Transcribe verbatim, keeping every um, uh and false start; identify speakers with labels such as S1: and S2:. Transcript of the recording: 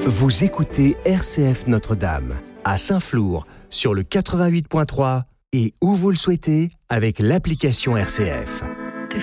S1: Vous écoutez R C F Notre-Dame, à Saint-Flour, sur le quatre-vingt-huit point trois et où vous le souhaitez avec l'application R C F.